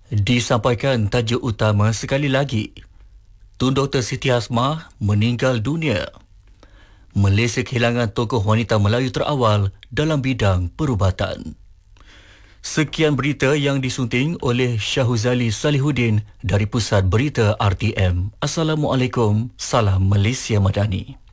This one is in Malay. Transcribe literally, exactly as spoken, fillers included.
Disampaikan tajuk utama sekali lagi. Tun Doktor Siti Hasmah meninggal dunia. Malaysia kehilangan tokoh wanita Melayu terawal dalam bidang perubatan. Sekian berita yang disunting oleh Syahuzali Salihuddin dari Pusat Berita R T M. Assalamualaikum, salam Malaysia Madani.